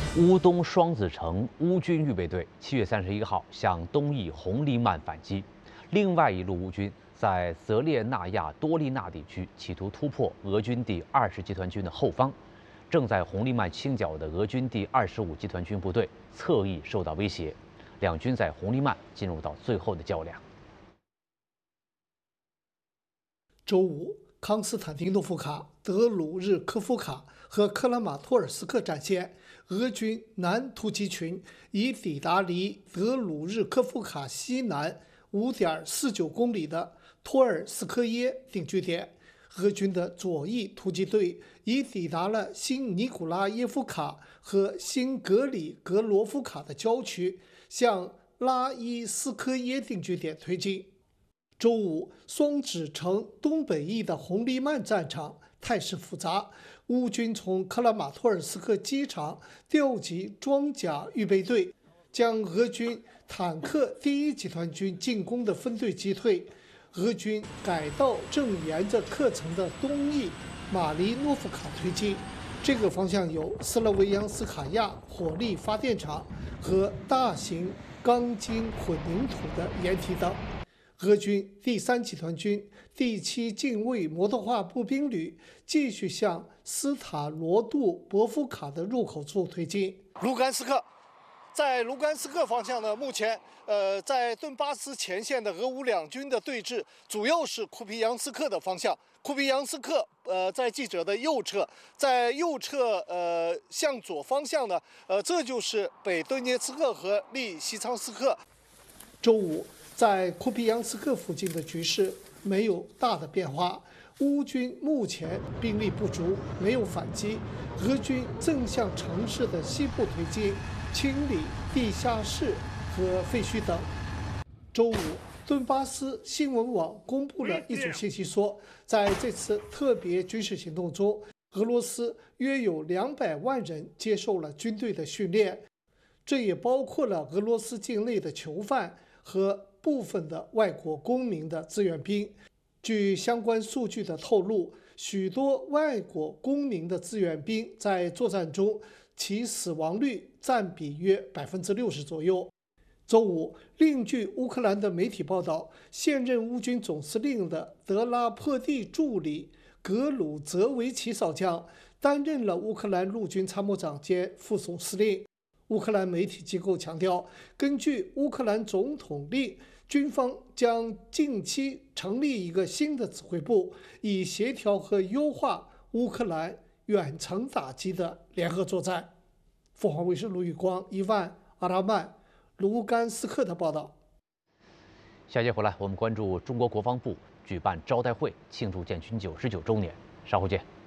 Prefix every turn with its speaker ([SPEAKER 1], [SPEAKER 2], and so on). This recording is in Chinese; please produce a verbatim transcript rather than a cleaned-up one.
[SPEAKER 1] 乌东双子城乌军预备队七月三十一号向东翼红利曼反击，另外一路乌军在泽列纳亚多利纳地区企图突破俄军第二十集团军的后方，正在红利曼清剿的俄军第二十五集团军部队侧翼受到威胁，两军在红利曼进入到最后的较量。
[SPEAKER 2] 周五，康斯坦丁诺夫卡、德鲁日科夫卡和克拉马托尔斯克战线，俄军南突击群已抵达离德鲁日科夫卡西南 五点四九公里的托尔斯科耶定居点。俄军的左翼突击队已抵达了新尼古拉耶夫卡和新格里格罗夫卡的郊区，向拉伊斯科耶定居点推进。周五，双子城东北翼的红利曼战场态势复杂，乌军从克拉马托尔斯克机场调集装甲预备队，将俄军坦克第一集团军进攻的分队击退。俄军改道正沿着克城的东翼马利诺夫卡推进，这个方向有斯洛维扬斯卡亚火力发电厂和大型钢筋混凝土的掩体等。俄军第三集团军第七近卫摩托化步兵旅继续向斯塔罗杜博夫卡的入口处推进。卢甘斯克，在卢甘斯克方向呢，目前呃在顿巴斯前线的俄乌两军的对峙主要是库皮扬斯克的方向。库皮扬斯克呃在记者的右侧，在右侧呃向左方向呢，呃这就是北顿涅茨克和利西昌斯克。周五，在库皮扬斯克附近的局势没有大的变化，乌军目前兵力不足，没有反击。俄军正向城市的西部推进，清理地下室和废墟等。周五，顿巴斯新闻网公布了一组信息说，在这次特别军事行动中，俄罗斯约有两百万人接受了军队的训练，这也包括了俄罗斯境内的囚犯和部分的外国公民的志愿兵。据相关数据的透露，许多外国公民的志愿兵在作战中，其死亡率占比约百分之六十左右。周五，另据乌克兰的媒体报道，现任乌军总司令的德拉珀蒂助理格鲁泽维奇少将担任了乌克兰陆军参谋长兼副总司令。乌克兰媒体机构强调，根据乌克兰总统令，军方将近期成立一个新的指挥部，以协调和优化乌克兰远程打击的联合作战。凤凰卫视卢宇光、伊万、阿拉曼、卢甘斯克的报道。
[SPEAKER 1] 下节回来，我们关注中国国防部举办招待会，庆祝建军九十九周年。稍后见。